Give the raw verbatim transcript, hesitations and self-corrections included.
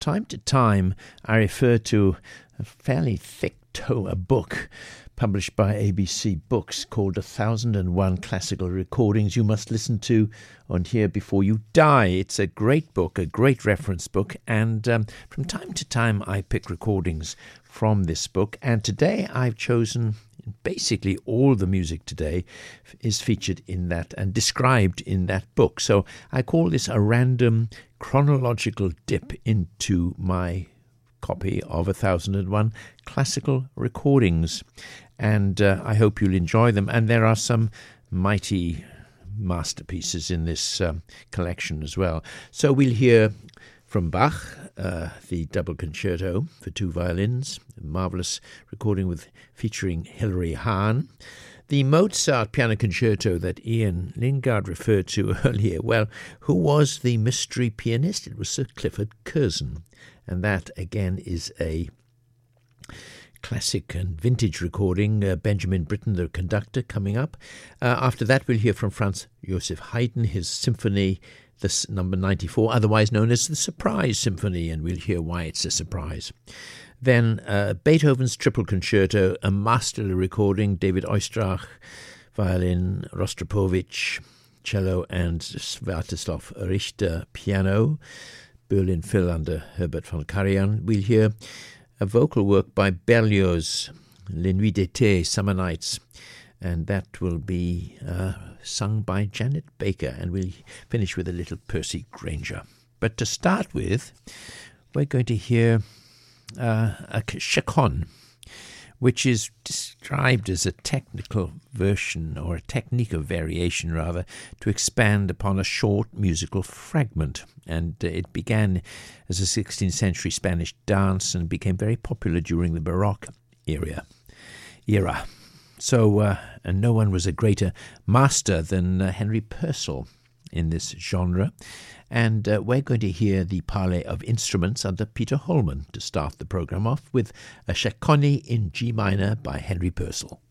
time to time, I refer to a fairly thick to- a book published by A B C Books called A Thousand and One Classical Recordings You Must Listen to on Here Before You Die. It's a great book, a great reference book, and um, from time to time I pick recordings from this book, and today I've chosen basically all the music today is featured in that and described in that book. So I call this a random chronological dip into my copy of A Thousand and One Classical Recordings, and uh, I hope you'll enjoy them. And there are some mighty masterpieces in this um, collection as well. So we'll hear from Bach, uh, the double concerto for two violins, a marvelous recording with featuring Hilary Hahn. The Mozart piano concerto that Ian Lingard referred to earlier, well, who was the mystery pianist? It was Sir Clifford Curzon. And that, again, is a classic and vintage recording. Uh, Benjamin Britten, the conductor, coming up. Uh, after that, we'll hear from Franz Joseph Haydn, his symphony, this number ninety-four, otherwise known as the Surprise Symphony, and we'll hear why it's a surprise. Then uh, Beethoven's Triple Concerto, a masterly recording, David Oistrakh, violin, Rostropovich, cello, and Sviatoslav Richter, piano, Berlin Phil under Herbert von Karajan. We'll hear a vocal work by Berlioz, Les Nuits d'été, Summer Nights, and that will be uh, sung by Janet Baker, and we'll finish with a little Percy Granger. But to start with, we're going to hear uh, a chaconne, which is described as a technical version, or a technique of variation rather, to expand upon a short musical fragment. And uh, it began as a sixteenth century Spanish dance and became very popular during the Baroque era. era. So, uh, and no one was a greater master than uh, Henry Purcell in this genre. And uh, we're going to hear the Parley of Instruments under Peter Holman to start the program off with a chaconne in G minor by Henry Purcell.